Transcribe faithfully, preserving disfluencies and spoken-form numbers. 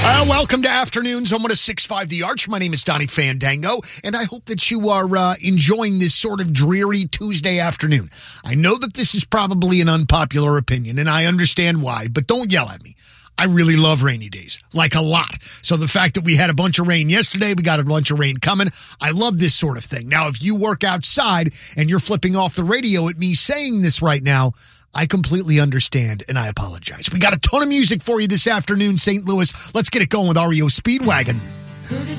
Well, welcome to Afternoons on one oh six point five The Arch. My name is Donnie Fandango, and I hope that you are uh, enjoying this sort of dreary Tuesday afternoon. I know that this is probably an unpopular opinion, and I understand why, but don't yell at me. I really love rainy days, like a lot. So the fact that we had a bunch of rain yesterday, we got a bunch of rain coming, I love this sort of thing. Now, if you work outside and you're flipping off the radio at me saying this right now, I completely understand, and I apologize. We got a ton of music for you this afternoon, Saint Louis. Let's get it going with R E O Speedwagon. Heard it